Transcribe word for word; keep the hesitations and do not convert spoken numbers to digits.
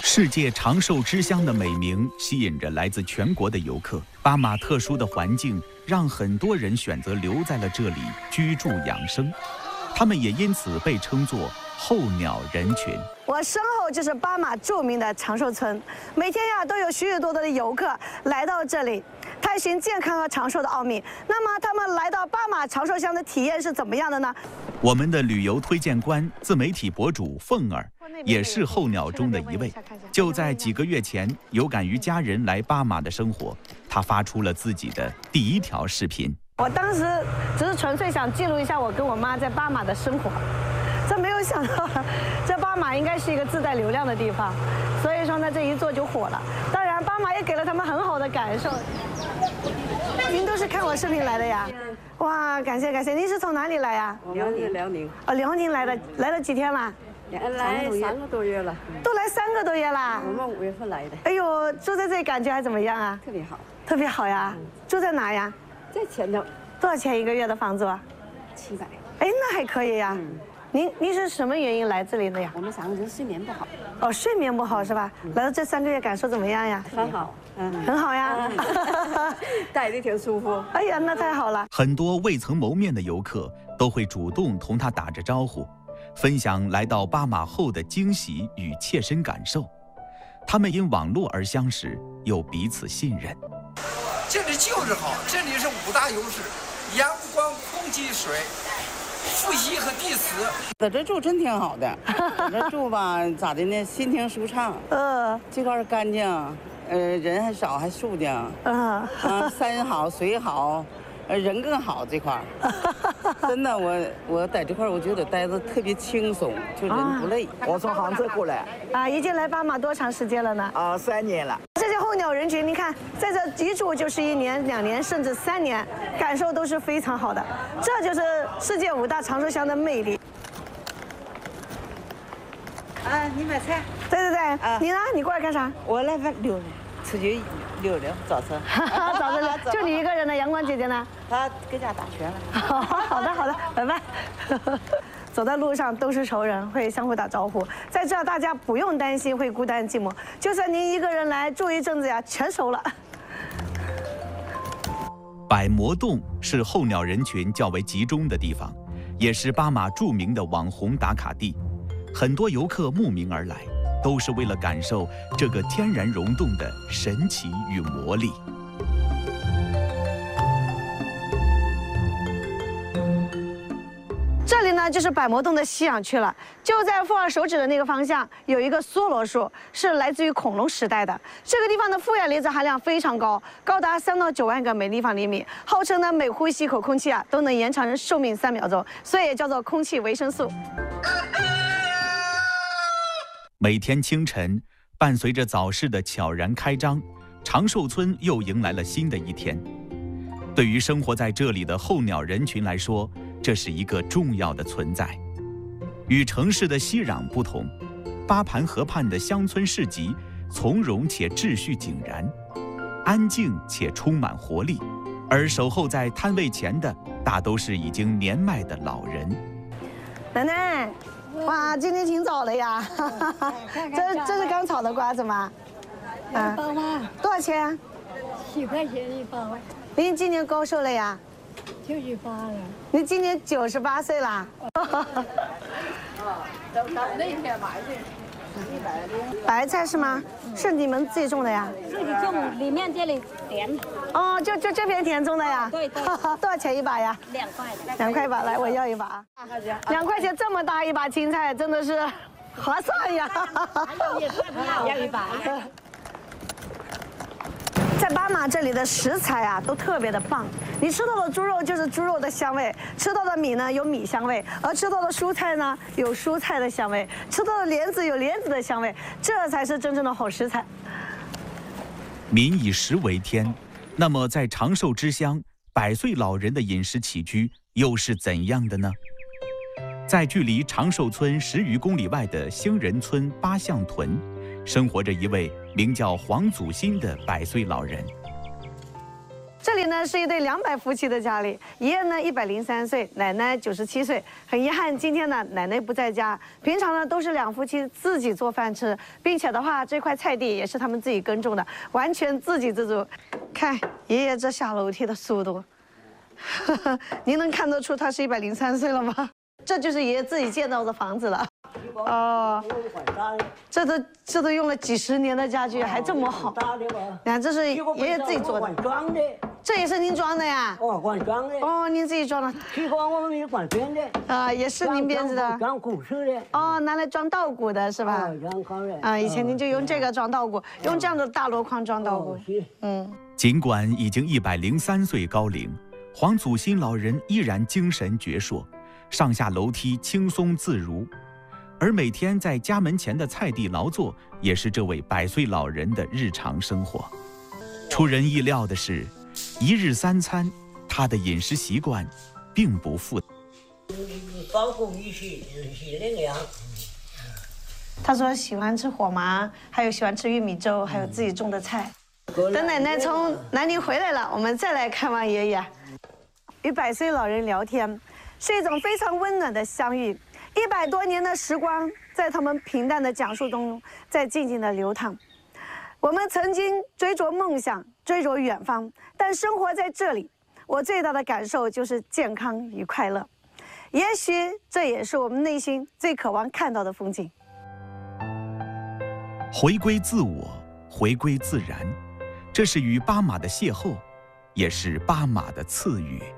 世界长寿之乡的美名吸引着来自全国的游客。巴马特殊的环境让很多人选择留在了这里居住养生，他们也因此被称作候鸟人群。 我身后就是巴马著名的长寿村，每天呀都有许许多多的游客来到这里，探寻健康和长寿的奥秘。那么他们来到巴马长寿乡的体验是怎么样的呢？ 我们的旅游推荐官、自媒体博主凤儿，也是候鸟中的一位。就在几个月前，有感于家人来巴马的生活，他发出了自己的第一条视频。 我当时只是纯粹想记录一下我跟我妈在巴马的生活，这没有想到，这巴马应该是一个自带流量的地方，所以说呢，这一做就火了。当然，巴马也给了他们很好的感受。您都是看我视频来的呀？哇，感谢感谢！您是从哪里来呀？ 辽宁，辽宁。 哦，辽宁来的，来了几天了？ 来三个多月了。 都来三个多月啦？ 我们五月份来的。 哎呦，住在这里感觉还怎么样啊？ 特别好。 特别好呀！住在哪呀？ 在前头。 多少钱一个月的房租啊？ 七百。 哎，那还可以呀。嗯。您您是什么原因来这里的呀？ 我们三个人睡眠不好。 哦，睡眠不好是吧？来了这三个月感受怎么样呀？ 很好， 嗯，很好呀。 待的挺舒服。 哎呀，那太好了。 很多未曾谋面的游客都会主动同他打着招呼，分享来到巴马后的惊喜与切身感受。他们因网络而相识，又彼此信任。 这里就是好，这里是五大优势：阳光、空气、水。富硒和地磁， 在这住真挺好的，在这住吧，咋的呢？心情舒畅。 嗯， 这块干净，呃，人还少，还肃静。嗯，啊，山好，水好，呃，人更好这块真的，我我在这块我觉得待着特别轻松，就人不累。 啊、我从杭州过来。 啊，已经来巴马多长时间了呢？ 啊，三年了。 这些候鸟人群，你看，在这一住就是一年、两年，甚至三年，感受都是非常好的。这就是世界五大长寿乡的魅力。 啊，你买菜？ 对对对，啊、你呢？你过来干啥？ 我来溜，出去溜溜，早晨。 早晨溜，就你一个人呢？阳光姐姐呢？ 她搁家打拳了。 好的好的，拜拜。走在路上都是熟人，会相互打招呼。在这大家不用担心会孤单寂寞，就算您一个人来住一阵子呀，全熟了。 百魔洞是候鸟人群较为集中的地方，也是巴马著名的网红打卡地。很多游客慕名而来，都是为了感受这个天然溶洞的神奇与魔力。 这里呢就是百魔洞的吸氧区了，就在富尔手指的那个方向有一个梭罗树，是来自于恐龙时代的。这个地方的负氧离子含量非常高，高达三到九万个每立方厘米，号称呢每呼吸一口空气啊都能延长人寿命三秒钟，所以也叫做空气维生素。 每天清晨，伴随着早市的悄然开张，长寿村又迎来了新的一天。对于生活在这里的候鸟人群来说，这是一个重要的存在。与城市的熙攘不同，巴盘河畔的乡村市集从容且秩序井然，安静且充满活力，而守候在摊位前的大都是已经年迈的老人。 奶奶，哇，今天挺早的呀！这这是刚炒的瓜子吗？ 啊，包吗？ 多少钱啊？ 十块钱一包。 您今年高寿了呀？ 九十八了。 您今年九十八岁啦？白菜是吗？是你们自己种的呀？ 自己种，里面这里田。 哦，就就这片田种的呀？ 对对。 多少钱一把呀？ 两块。 两块一把，来，我要一把。两块钱这么大一把青菜，真的是划算呀！ 要一把。 在巴马这里的食材啊，都特别的棒。你吃到的猪肉就是猪肉的香味，吃到的米呢有米香味，而吃到的蔬菜呢有蔬菜的香味，吃到的莲子有莲子的香味，这才是真正的好食材。 民以食为天，那么在长寿之乡，百岁老人的饮食起居又是怎样的呢？在距离长寿村十余公里外的兴仁村八象屯，生活着一位名叫黄祖新的百岁老人。 这里呢是一对两百夫妻的家里，爷爷呢一百零三岁，奶奶九十七岁。很遗憾，今天呢奶奶不在家。平常呢都是两夫妻自己做饭吃，并且的话，这块菜地也是他们自己耕种的，完全自给自足。看爷爷这下楼梯的速度，您能看得出他是一百零三岁了吗？这就是爷爷自己建造的房子了。哦，这都这都用了几十年的家具，还这么好。你看，这是爷爷自己做的。 装的， 这也是您装的呀？ 哦，管装的。 哦，您自己装的。 西瓜我们也管编的。 啊，也是您编织的。 装古式的。 哦，拿来装稻谷的是吧？ 装高的。 啊，以前您就用这个装稻谷，用这样的大箩筐装稻谷。嗯。 尽管已经一百零三岁高龄，黄祖新老人依然精神矍铄，上下楼梯轻松自如。而每天在家门前的菜地劳作，也是这位百岁老人的日常生活。出人意料的是，一日三餐，他的饮食习惯并不复杂。 包括一些一些那个样。 他说喜欢吃火麻，还有喜欢吃玉米粥，还有自己种的菜。等奶奶从南宁回来了，我们再来看望爷爷。与百岁老人聊天，是一种非常温暖的相遇。一百多年的时光，在他们平淡的讲述中，在静静的流淌。我们曾经追逐梦想，追逐远方，但生活在这里，我最大的感受就是健康与快乐。也许这也是我们内心最渴望看到的风景。 回归自我，回归自然，这是与巴马的邂逅，也是巴马的赐予。